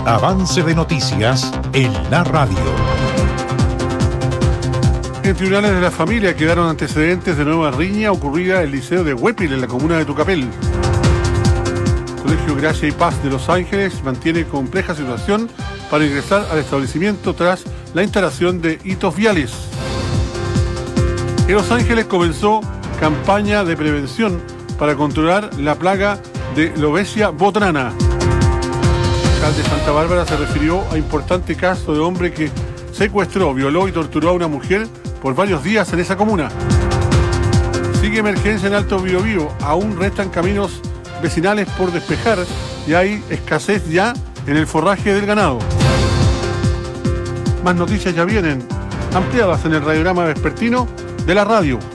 Avance de noticias en la radio. En tribunales de la familia quedaron antecedentes de nueva riña ocurrida en el liceo de Huépil, en la comuna de Tucapel. Colegio Gracia y Paz de Los Ángeles mantiene compleja situación para ingresar al establecimiento tras la instalación de hitos viales. En Los Ángeles comenzó campaña de prevención para controlar la plaga de lobesia botrana. El alcalde de Santa Bárbara se refirió a importante caso de hombre que secuestró, violó y torturó a una mujer por varios días en esa comuna. Sigue emergencia en Alto Biobío, aún restan caminos vecinales por despejar y hay escasez ya en el forraje del ganado. Más noticias ya vienen, ampliadas en el radiograma vespertino de la radio.